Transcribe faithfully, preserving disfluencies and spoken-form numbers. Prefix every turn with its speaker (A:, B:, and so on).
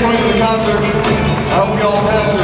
A: coming to the concert. I hope you all pass your